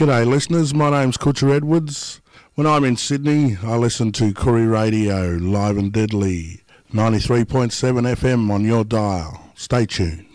G'day listeners, my name's Kutcher Edwards. When I'm in Sydney, I listen to Koori Radio, live and deadly, 93.7 FM on your dial. Stay tuned.